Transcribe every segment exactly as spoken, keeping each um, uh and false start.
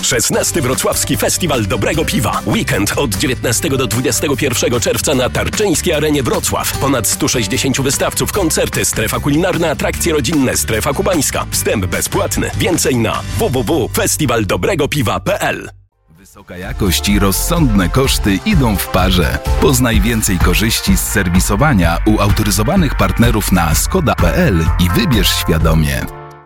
szesnasty Wrocławski Festiwal Dobrego Piwa. Weekend od dziewiętnastego do dwudziestego pierwszego czerwca na Tarczyńskiej Arenie Wrocław. Ponad sto sześćdziesiąt wystawców, koncerty, strefa kulinarna, atrakcje rodzinne, strefa kubańska. Wstęp bezpłatny. Więcej na w w w kropka festiwal dobrego piwa kropka p l. Wysoka jakość i rozsądne koszty idą w parze. Poznaj więcej korzyści z serwisowania u autoryzowanych partnerów na skoda kropka p l i wybierz świadomie.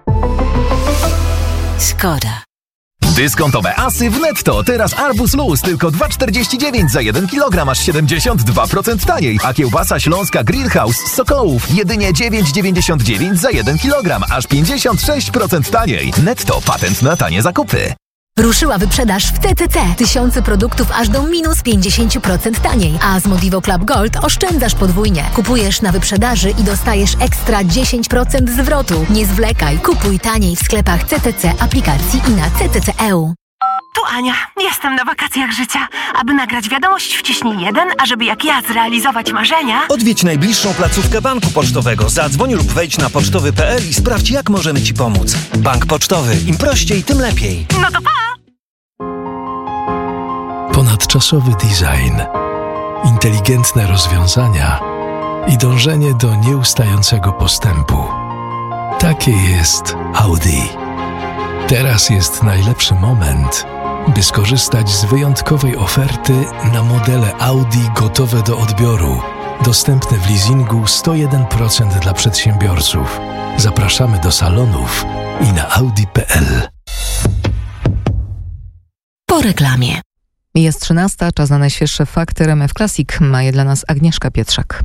Skoda. Dyskontowe asy w Netto. Teraz arbuz luz tylko dwa czterdzieści dziewięć za jeden kilogram, aż siedemdziesiąt dwa procent taniej. A kiełbasa śląska Grillhouse z Sokołów jedynie dziewięć dziewięćdziesiąt dziewięć za jeden kilogram, aż pięćdziesiąt sześć procent taniej. Netto, patent na tanie zakupy. Ruszyła wyprzedaż w C C C. Tysiące produktów aż do minus pięćdziesiąt procent taniej. A z Modivo Club Gold oszczędzasz podwójnie. Kupujesz na wyprzedaży i dostajesz ekstra dziesięć procent zwrotu. Nie zwlekaj. Kupuj taniej w sklepach C C C, aplikacji i na C C C kropka e u. Tu Ania. Jestem na wakacjach życia. Aby nagrać wiadomość, wciśnij jeden, a żeby jak ja zrealizować marzenia... Odwiedź najbliższą placówkę banku pocztowego. Zadzwoń lub wejdź na pocztowy kropka p l i sprawdź, jak możemy Ci pomóc. Bank pocztowy. Im prościej, tym lepiej. No to pa! Ponadczasowy design, inteligentne rozwiązania i dążenie do nieustającego postępu. Takie jest Audi. Teraz jest najlepszy moment, by skorzystać z wyjątkowej oferty na modele Audi gotowe do odbioru. Dostępne w leasingu sto jeden procent dla przedsiębiorców. Zapraszamy do salonów i na audi kropka p l. Po reklamie. Jest trzynasta, czas na najświeższe fakty R M F Classic. Ma je dla nas Agnieszka Pietrzak.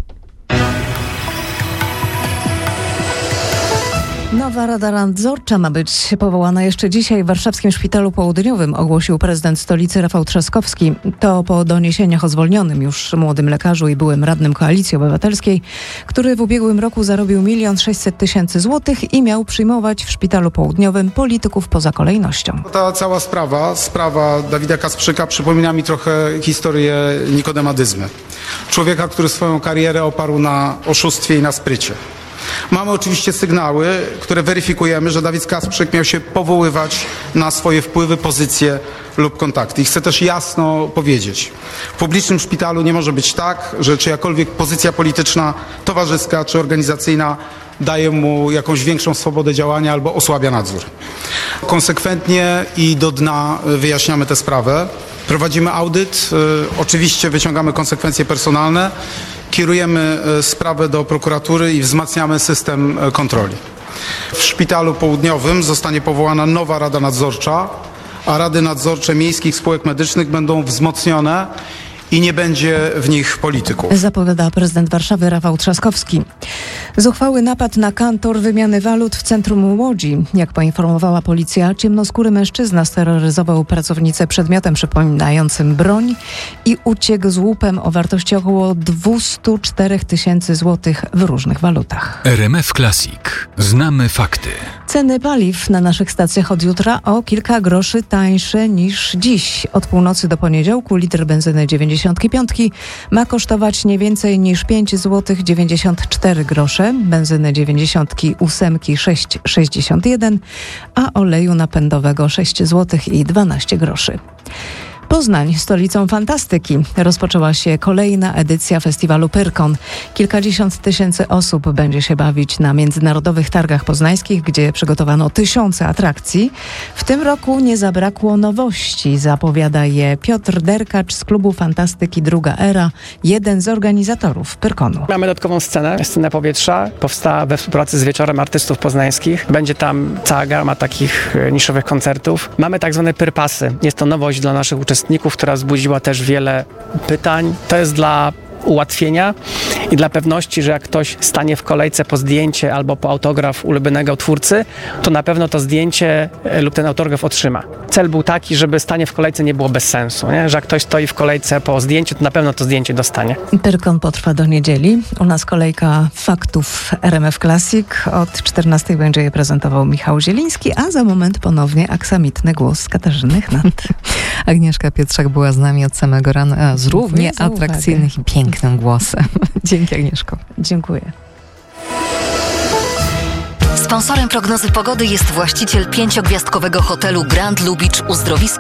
Nowa Rada Nadzorcza ma być powołana jeszcze dzisiaj w Warszawskim Szpitalu Południowym, ogłosił prezydent stolicy Rafał Trzaskowski. To po doniesieniach o zwolnionym już młodym lekarzu i byłym radnym Koalicji Obywatelskiej, który w ubiegłym roku zarobił milion sześćset tysięcy złotych i miał przyjmować w Szpitalu Południowym polityków poza kolejnością. Ta cała sprawa, sprawa Dawida Kasprzyka przypomina mi trochę historię Nikodema Dyzmy. Człowieka, który swoją karierę oparł na oszustwie i na sprycie. Mamy oczywiście sygnały, które weryfikujemy, że Dawid Kasprzyk miał się powoływać na swoje wpływy, pozycje lub kontakty. I chcę też jasno powiedzieć, w publicznym szpitalu nie może być tak, że czyjakolwiek pozycja polityczna, towarzyska czy organizacyjna daje mu jakąś większą swobodę działania albo osłabia nadzór. Konsekwentnie i do dna wyjaśniamy tę sprawę. Prowadzimy audyt, y, oczywiście wyciągamy konsekwencje personalne, kierujemy sprawę do prokuratury i wzmacniamy system kontroli. W Szpitalu Południowym zostanie powołana nowa Rada Nadzorcza, a Rady Nadzorcze Miejskich Spółek Medycznych będą wzmocnione i nie będzie w nich polityków. Zapowiada prezydent Warszawy Rafał Trzaskowski. Zuchwały napad na kantor wymiany walut w centrum Łodzi. Jak poinformowała policja, ciemnoskóry mężczyzna steroryzował pracownicę przedmiotem przypominającym broń i uciekł z łupem o wartości około dwieście cztery tysięcy złotych w różnych walutach. R M F Classic. Znamy fakty. Ceny paliw na naszych stacjach od jutra o kilka groszy tańsze niż dziś. Od północy do poniedziałku litr benzyny dziewięćdziesiąt pięć ma kosztować nie więcej niż pięć złotych dziewięćdziesiąt cztery grosze, benzyny dziewięćdziesiąt osiem sześć sześćdziesiąt jeden, a oleju napędowego sześć złotych dwanaście groszy. Poznań, stolicą fantastyki, rozpoczęła się kolejna edycja festiwalu Pyrkon. Kilkadziesiąt tysięcy osób będzie się bawić na międzynarodowych targach poznańskich, gdzie przygotowano tysiące atrakcji. W tym roku nie zabrakło nowości, zapowiada je Piotr Derkacz z klubu Fantastyki Druga Era, jeden z organizatorów Pyrkonu. Mamy dodatkową scenę, scenę powietrza, powstała we współpracy z Wieczorem Artystów Poznańskich. Będzie tam cała gama takich niszowych koncertów. Mamy tak zwane pyrpasy. Jest to nowość dla naszych uczestników, która wzbudziła też wiele pytań. To jest dla ułatwienia i dla pewności, że jak ktoś stanie w kolejce po zdjęcie albo po autograf ulubionego twórcy, to na pewno to zdjęcie lub ten autograf otrzyma. Cel był taki, żeby stanie w kolejce nie było bez sensu, nie? Że jak ktoś stoi w kolejce po zdjęciu, to na pewno to zdjęcie dostanie. Pyrkon potrwa do niedzieli. U nas kolejka faktów R M F Classic. Od czternastej będzie je prezentował Michał Zieliński, a za moment ponownie aksamitny głos Katarzyny Chnant. Agnieszka Pietrzak była z nami od samego rana z równie atrakcyjnym i pięknym głosem. Dzięki, Agnieszko. Dziękuję. Sponsorem prognozy pogody jest właściciel pięciogwiazdkowego hotelu Grand Lubicz Uzdrowisko